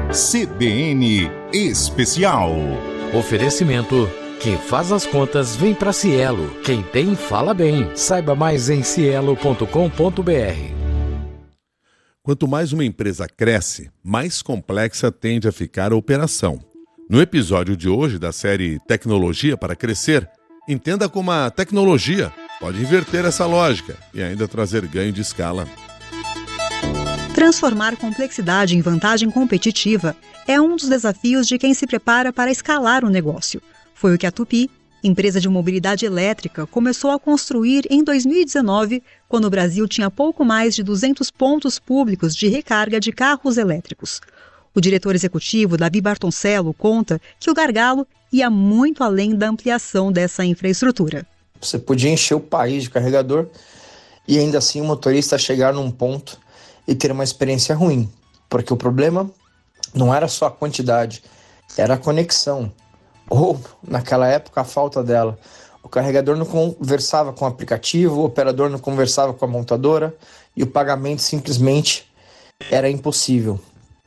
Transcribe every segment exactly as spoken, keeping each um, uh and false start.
C B N Especial. Oferecimento: quem faz as contas vem para Cielo. Quem tem, fala bem. Saiba mais em cielo ponto com ponto b r. Quanto mais uma empresa cresce, mais complexa tende a ficar a operação. No episódio de hoje da série Tecnologia para Crescer, entenda como a tecnologia pode inverter essa lógica e ainda trazer ganho de escala. Transformar complexidade em vantagem competitiva é um dos desafios de quem se prepara para escalar o negócio. Foi o que a Tupy, empresa de mobilidade elétrica, começou a construir em dois mil e dezenove, quando o Brasil tinha pouco mais de duzentos pontos públicos de recarga de carros elétricos. O diretor executivo, Davi Bartoncello, conta que o gargalo ia muito além da ampliação dessa infraestrutura. Você podia encher o país de carregador e ainda assim o motorista chegar num ponto e ter uma experiência ruim, porque o problema não era só a quantidade, era a conexão, ou, naquela época, a falta dela. O carregador não conversava com o aplicativo, o operador não conversava com a montadora e o pagamento simplesmente era impossível.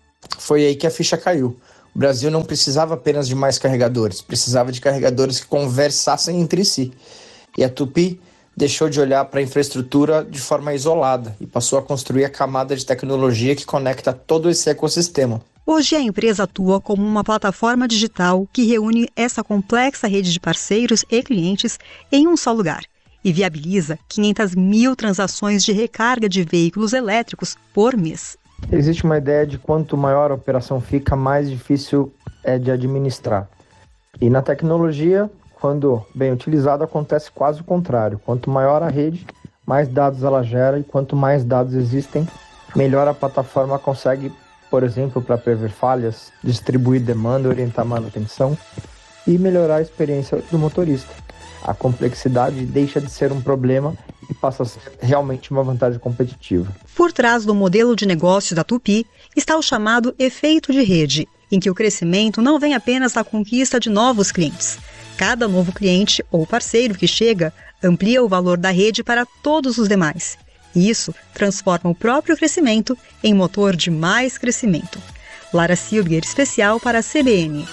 Foi aí que a ficha caiu. O Brasil não precisava apenas de mais carregadores, precisava de carregadores que conversassem entre si. E a Tupy deixou de olhar para a infraestrutura de forma isolada e passou a construir a camada de tecnologia que conecta todo esse ecossistema. Hoje a empresa atua como uma plataforma digital que reúne essa complexa rede de parceiros e clientes em um só lugar e viabiliza quinhentas mil transações de recarga de veículos elétricos por mês. Existe uma ideia de quanto maior a operação fica, mais difícil é de administrar. E na tecnologia, quando bem utilizado, acontece quase o contrário. Quanto maior a rede, mais dados ela gera, e quanto mais dados existem, melhor a plataforma consegue, por exemplo, para prever falhas, distribuir demanda, orientar manutenção e melhorar a experiência do motorista. A complexidade deixa de ser um problema e passa a ser realmente uma vantagem competitiva. Por trás do modelo de negócio da Tupy está o chamado efeito de rede, em que o crescimento não vem apenas da conquista de novos clientes. Cada novo cliente ou parceiro que chega amplia o valor da rede para todos os demais. E isso transforma o próprio crescimento em motor de mais crescimento. Lara Silber, especial para a C B N.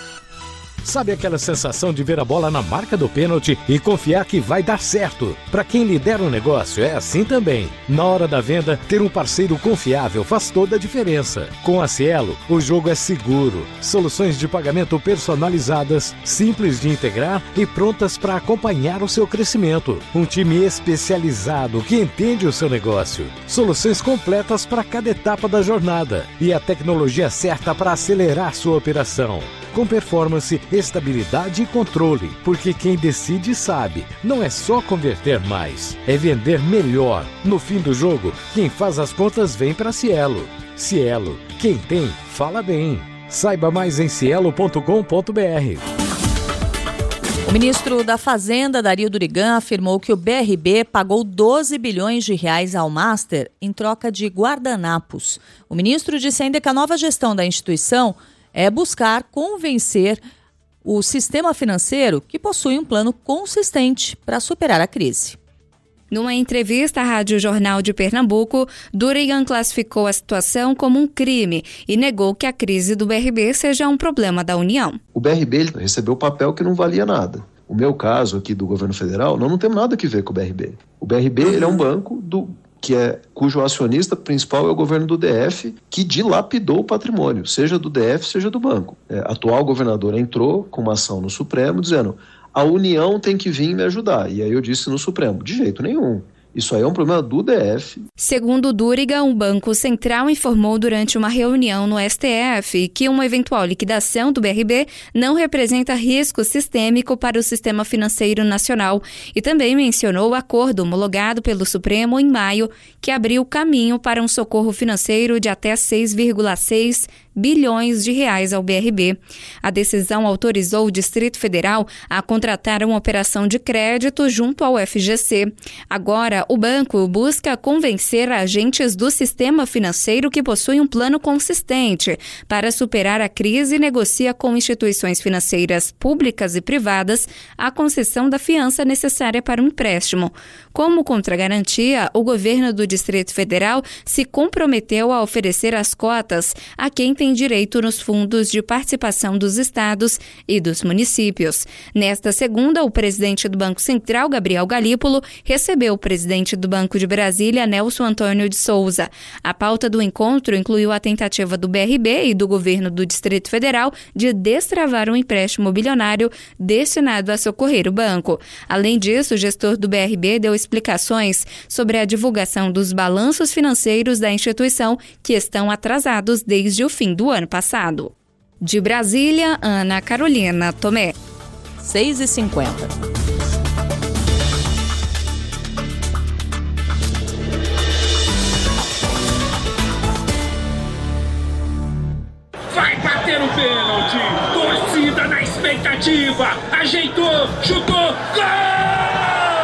Sabe aquela sensação de ver a bola na marca do pênalti e confiar que vai dar certo? Para quem lidera um negócio, é assim também. Na hora da venda, ter um parceiro confiável faz toda a diferença. Com a Cielo, o jogo é seguro. Soluções de pagamento personalizadas, simples de integrar e prontas para acompanhar o seu crescimento. Um time especializado que entende o seu negócio. Soluções completas para cada etapa da jornada. E a tecnologia certa para acelerar sua operação. Com performance, estabilidade e controle, porque quem decide sabe, não é só converter mais, é vender melhor. No fim do jogo, quem faz as contas vem para Cielo. Cielo, quem tem, fala bem. Saiba mais em cielo ponto com ponto b r. O ministro da Fazenda, Dario Durigan, afirmou que o B R B pagou doze bilhões de reais ao Master em troca de guardanapos. O ministro disse ainda que a nova gestão da instituição é buscar convencer o sistema financeiro que possui um plano consistente para superar a crise. Numa entrevista à Rádio Jornal de Pernambuco, Durigan classificou a situação como um crime e negou que a crise do B R B seja um problema da União. O B R B ele recebeu papel que não valia nada. O meu caso aqui do governo federal, nós não temos nada a ver com o B R B. O B R B ele é um banco do... que é, cujo acionista principal é o governo do D F, que dilapidou o patrimônio, seja do D F, seja do banco. É, a atual governadora entrou com uma ação no Supremo dizendo: a União tem que vir me ajudar. E aí eu disse no Supremo: de jeito nenhum. Isso aí é um problema do D F. Segundo Durigan, o Banco Central informou durante uma reunião no S T F que uma eventual liquidação do B R B não representa risco sistêmico para o sistema financeiro nacional e também mencionou o acordo homologado pelo Supremo em maio, que abriu caminho para um socorro financeiro de até seis vírgula seis bilhões de reais ao B R B. A decisão autorizou o Distrito Federal a contratar uma operação de crédito junto ao F G C. Agora, o banco busca convencer agentes do sistema financeiro que possuem um plano consistente para superar a crise e negocia com instituições financeiras públicas e privadas a concessão da fiança necessária para o empréstimo. Como contragarantia, o governo do Distrito Federal se comprometeu a oferecer as cotas a quem tem têm direito nos fundos de participação dos estados e dos municípios. Nesta segunda, o presidente do Banco Central, Gabriel Galípolo, recebeu o presidente do Banco de Brasília, Nelson Antônio de Souza. A pauta do encontro incluiu a tentativa do B R B e do governo do Distrito Federal de destravar um empréstimo bilionário destinado a socorrer o banco. Além disso, o gestor do B R B deu explicações sobre a divulgação dos balanços financeiros da instituição, que estão atrasados desde o fim do ano passado. De Brasília, Ana Carolina Tomé. seis e cinquenta. Vai bater o pênalti! Torcida na expectativa! Ajeitou! Chutou! Gol!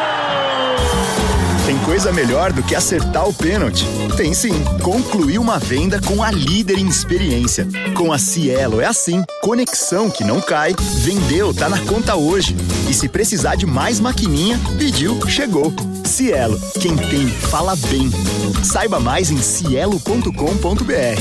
Tem coisa melhor do que acertar o pênalti? Tem sim. Concluir uma venda com a líder em experiência. Com a Cielo é assim. Conexão que não cai. Vendeu, tá na conta hoje. E se precisar de mais maquininha, pediu, chegou. Cielo, quem tem, fala bem. Saiba mais em cielo ponto com ponto b r.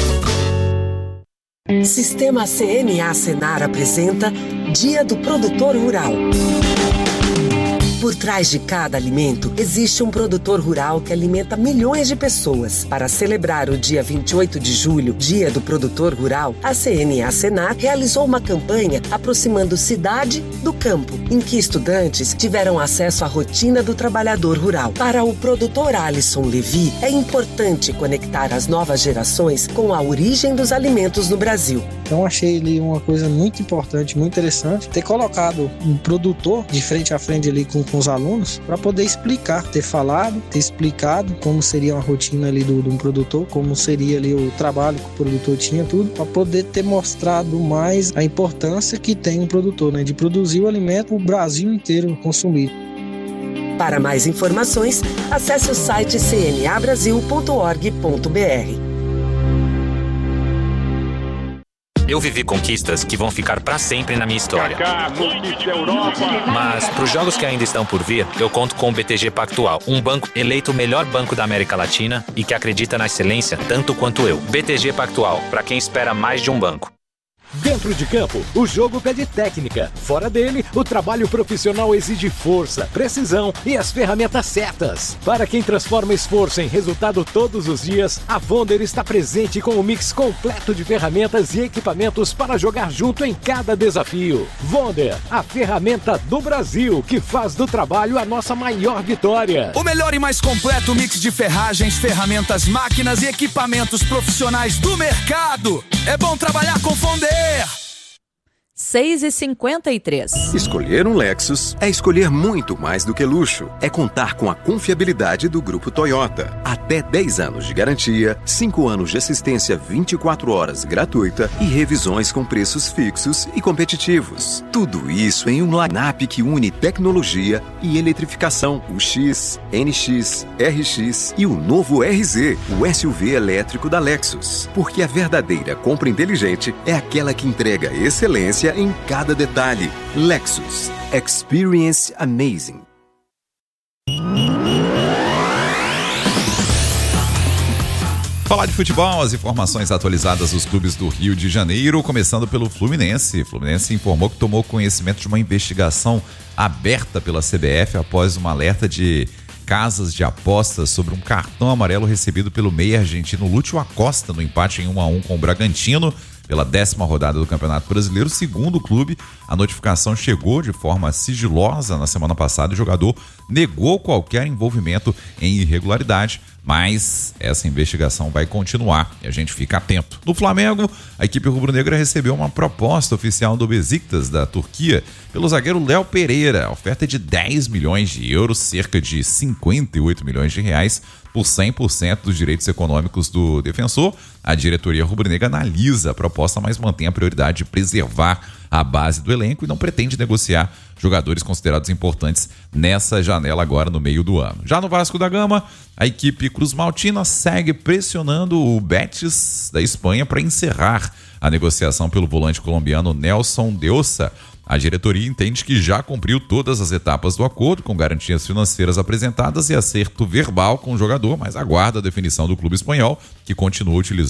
Sistema C N A Senar apresenta Dia do Produtor Rural. Por trás de cada alimento, existe um produtor rural que alimenta milhões de pessoas. Para celebrar o dia vinte e oito de julho, Dia do Produtor Rural, a C N A Senar realizou uma campanha aproximando cidade do campo, em que estudantes tiveram acesso à rotina do trabalhador rural. Para o produtor Alisson Levi, é importante conectar as novas gerações com a origem dos alimentos no Brasil. Então achei ali uma coisa muito importante, muito interessante, ter colocado um produtor de frente a frente ali com, com os alunos, para poder explicar, ter falado, ter explicado como seria uma rotina ali do, de um produtor, como seria ali o trabalho que o produtor tinha, tudo, para poder ter mostrado mais a importância que tem um produtor, né, de produzir o alimento para o Brasil inteiro consumir. Para mais informações, acesse o site c n a brasil ponto org ponto b r. Eu vivi conquistas que vão ficar pra sempre na minha história. Mas pros jogos que ainda estão por vir, eu conto com o B T G Pactual, um banco eleito o melhor banco da América Latina e que acredita na excelência tanto quanto eu. B T G Pactual, pra quem espera mais de um banco. Dentro de campo, o jogo pede técnica. Fora dele, o trabalho profissional exige força, precisão e as ferramentas certas. Para quem transforma esforço em resultado todos os dias, a Vonder está presente com um mix completo de ferramentas e equipamentos para jogar junto em cada desafio. Vonder, a ferramenta do Brasil que faz do trabalho a nossa maior vitória. O melhor e mais completo mix de ferragens, ferramentas, máquinas e equipamentos profissionais do mercado. É bom trabalhar com Vonder. seis e cinquenta e três. Escolher um Lexus é escolher muito mais do que luxo. É contar com a confiabilidade do Grupo Toyota. Até dez anos de garantia, cinco anos de assistência vinte e quatro horas gratuita e revisões com preços fixos e competitivos. Tudo isso em um line-up que une tecnologia e eletrificação. O X, N X, R X e o novo R Z, o S U V elétrico da Lexus. Porque a verdadeira compra inteligente é aquela que entrega excelência em cada detalhe. Lexus. Experience amazing. Falar de futebol, as informações atualizadas dos clubes do Rio de Janeiro, começando pelo Fluminense. O Fluminense informou que tomou conhecimento de uma investigação aberta pela C B F após uma alerta de casas de apostas sobre um cartão amarelo recebido pelo meia argentino Lúcio Acosta no empate em um a um com o Bragantino pela décima rodada do Campeonato Brasileiro. Segundo o clube, a notificação chegou de forma sigilosa na semana passada e o jogador negou qualquer envolvimento em irregularidade, mas essa investigação vai continuar e a gente fica atento. No Flamengo, a equipe rubro-negra recebeu uma proposta oficial do Besiktas da Turquia pelo zagueiro Léo Pereira. A oferta é de dez milhões de euros, cerca de cinquenta e oito milhões de reais, por cem por cento dos direitos econômicos do defensor. A diretoria rubro-negra analisa a proposta, mas mantém a prioridade de preservar a base do elenco e não pretende negociar jogadores considerados importantes nessa janela agora no meio do ano. Já no Vasco da Gama, a equipe cruzmaltina segue pressionando o Betis da Espanha para encerrar a negociação pelo volante colombiano Nelson de Ossa. A diretoria entende que já cumpriu todas as etapas do acordo, com garantias financeiras apresentadas e acerto verbal com o jogador, mas aguarda a definição do clube espanhol, que continua utilizando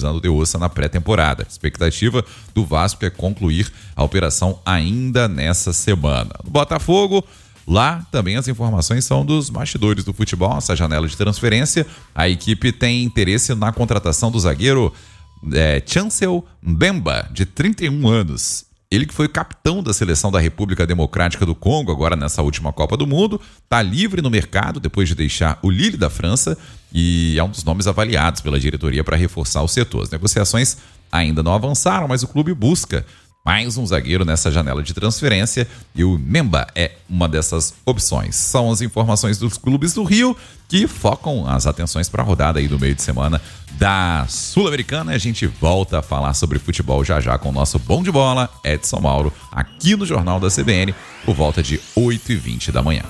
utilizando o De Ossa na pré-temporada. A expectativa do Vasco é concluir a operação ainda nessa semana. No Botafogo, lá também as informações são dos bastidores do futebol, essa janela de transferência. A equipe tem interesse na contratação do zagueiro é, Chancel Mbemba, de trinta e um anos. Ele que foi capitão da seleção da República Democrática do Congo, agora nessa última Copa do Mundo, está livre no mercado depois de deixar o Lille da França e é um dos nomes avaliados pela diretoria para reforçar o setor. As negociações ainda não avançaram, mas o clube busca mais um zagueiro nessa janela de transferência e o Mbemba é uma dessas opções. São as informações dos clubes do Rio que focam as atenções para a rodada aí do meio de semana da Sul-Americana. A gente volta a falar sobre futebol já já com o nosso Bom de Bola, Edson Mauro, aqui no Jornal da C B N, por volta de oito e vinte da manhã.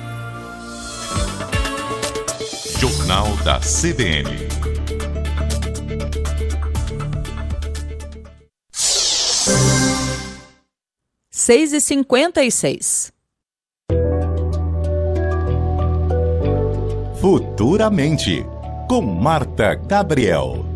Jornal da C B N. seis e cinquenta e seis. Futuramente, com Marta Gabriel.